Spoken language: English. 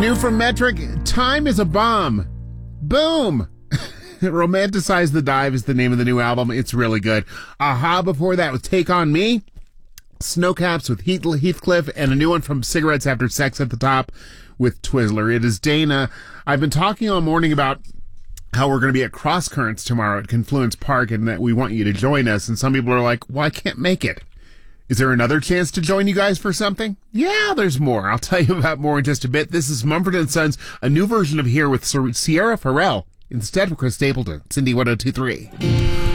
New from Metric, Time is a Bomb. Boom! Romanticize the Dive is the name of the new album. It's really good. Aha before that with Take On Me. Snowcaps with Heathcliff, and a new one from Cigarettes After Sex at the top with Twizzler. It is Dana. I've been talking all morning about how we're going to be at Cross Currents tomorrow at Confluence Park and that we want you to join us. And some people are like, well, I can't make it. Is there another chance to join you guys for something? Yeah, there's more. I'll tell you about more in just a bit. This is Mumford & Sons, a new version of Here with Sierra Farrell instead of Chris Stapleton. Cindy 102.3.